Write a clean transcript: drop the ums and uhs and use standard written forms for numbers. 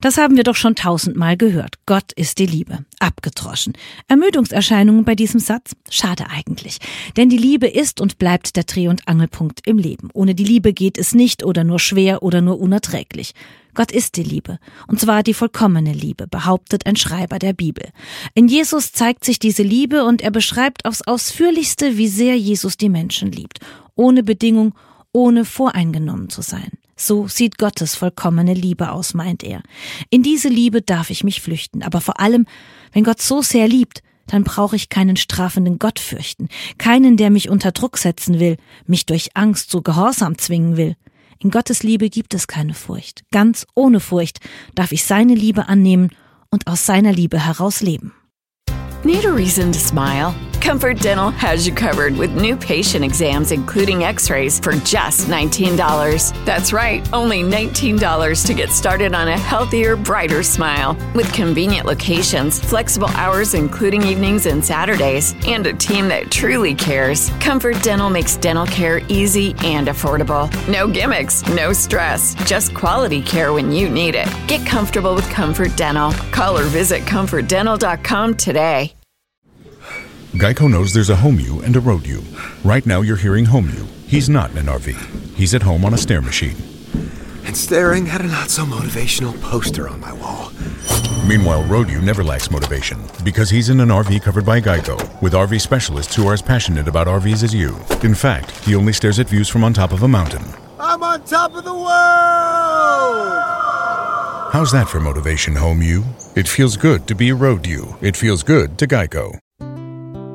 Das haben wir doch schon 1000-mal gehört. Gott ist die Liebe. Abgedroschen. Ermüdungserscheinungen bei diesem Satz? Schade eigentlich. Denn die Liebe ist und bleibt der Dreh- und Angelpunkt im Leben. Ohne die Liebe geht es nicht oder nur schwer oder nur unerträglich. Gott ist die Liebe. Und zwar die vollkommene Liebe, behauptet ein Schreiber der Bibel. In Jesus zeigt sich diese Liebe und er beschreibt aufs Ausführlichste, wie sehr Jesus die Menschen liebt. Ohne Bedingung, ohne voreingenommen zu sein. So sieht Gottes vollkommene Liebe aus, meint er. In diese Liebe darf ich mich flüchten. Aber vor allem, wenn Gott so sehr liebt, dann brauche ich keinen strafenden Gott fürchten. Keinen, der mich unter Druck setzen will, mich durch Angst zu Gehorsam zwingen will. In Gottes Liebe gibt es keine Furcht. Ganz ohne Furcht darf ich seine Liebe annehmen und aus seiner Liebe heraus leben. Need a reason to smile? Comfort Dental has you covered with new patient exams, including x-rays, for just $19. That's right, only $19 to get started on a healthier, brighter smile. With convenient locations, flexible hours including evenings and Saturdays, and a team that truly cares, Comfort Dental makes dental care easy and affordable. No gimmicks, no stress, just quality care when you need it. Get comfortable with Comfort Dental. Call or visit ComfortDental.com today. Geico knows there's a home you and a road you. Right now you're hearing home you. He's not in an RV. He's at home on a stair machine. And staring at a not-so-motivational poster on my wall. Meanwhile, road you never lacks motivation because he's in an RV covered by Geico with RV specialists who are as passionate about RVs as you. In fact, he only stares at views from on top of a mountain. I'm on top of the world! How's that for motivation, home you? It feels good to be a road you. It feels good to Geico.